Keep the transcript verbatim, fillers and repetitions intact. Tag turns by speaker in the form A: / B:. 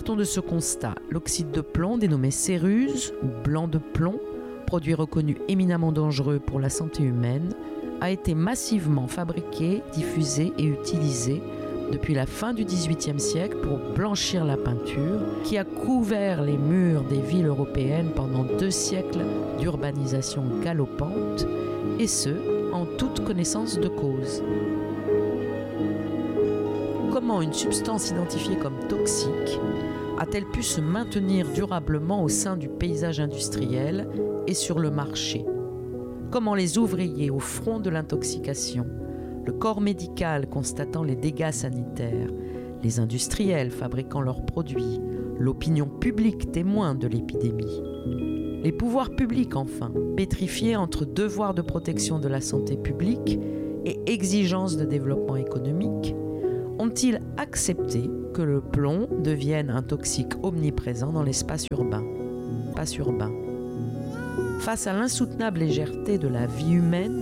A: Partons de ce constat. L'oxyde de plomb, dénommé céruse ou blanc de plomb, produit reconnu éminemment dangereux pour la santé humaine, a été massivement fabriqué, diffusé et utilisé depuis la fin du dix-huitième siècle pour blanchir la peinture qui a couvert les murs des villes européennes pendant deux siècles d'urbanisation galopante, et ce, en toute connaissance de cause. Comment une substance identifiée comme toxique a-t-elle pu se maintenir durablement au sein du paysage industriel et sur le marché ? Comment les ouvriers au front de l'intoxication, le corps médical constatant les dégâts sanitaires, les industriels fabriquant leurs produits, l'opinion publique témoin de l'épidémie, les pouvoirs publics enfin, pétrifiés entre devoir de protection de la santé publique et exigence de développement économique, ont-ils accepté que le plomb devienne un toxique omniprésent dans l'espace urbain, espace urbain ? Face à l'insoutenable légèreté de la vie humaine,